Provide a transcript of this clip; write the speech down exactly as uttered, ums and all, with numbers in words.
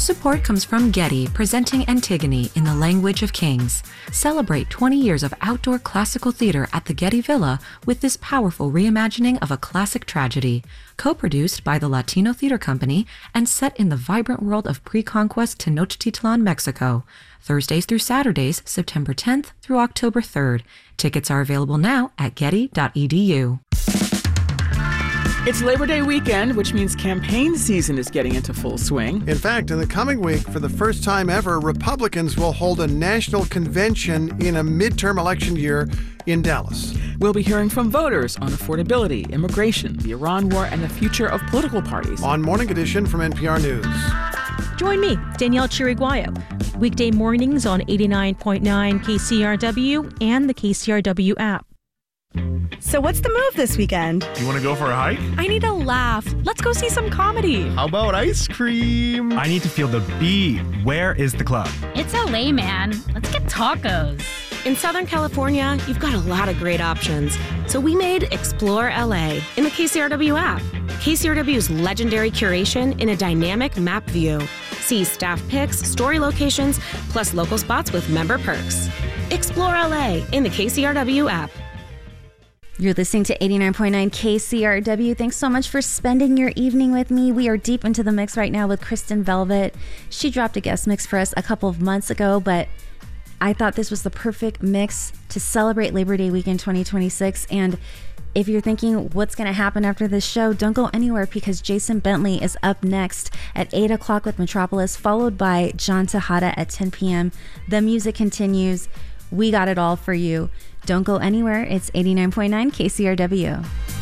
support comes from Getty, presenting Antigone in the language of kings. Celebrate twenty years of outdoor classical theater at the Getty Villa with this powerful reimagining of a classic tragedy. Co-produced by the Latino Theater Company and set in the vibrant world of pre-conquest Tenochtitlan, Mexico. Thursdays through Saturdays, September tenth through October third. Tickets are available now at getty dot e d u. It's Labor Day weekend, which means campaign season is getting into full swing. In fact, in the coming week, for the first time ever, Republicans will hold a national convention in a midterm election year in Dallas. We'll be hearing from voters on affordability, immigration, the Iran war, and the future of political parties. On Morning Edition from N P R News. Join me, Danielle Chiriguayo, weekday mornings on eighty-nine point nine K C R W and the K C R W app. So what's the move this weekend? You want to go for a hike? I need a laugh. Let's go see some comedy. How about ice cream? I need to feel the beat. Where is the club? It's L A, man. Let's get tacos. In Southern California, you've got a lot of great options. So we made Explore L A in the K C R W app. K C R W's legendary curation in a dynamic map view. See staff pics, story locations, plus local spots with member perks. Explore L A in the K C R W app. You're listening to eighty-nine point nine K C R W. Thanks so much for spending your evening with me. We are deep into the mix right now with Kristen Velvet. She dropped a guest mix for us a couple of months ago, but I thought this was the perfect mix to celebrate Labor Day weekend twenty twenty-six. And if you're thinking what's going to happen after this show, don't go anywhere because Jason Bentley is up next at eight o'clock with Metropolis, followed by John Tejada at ten p.m. The music continues. We got it all for you. Don't go anywhere. It's eighty-nine point nine K C R W.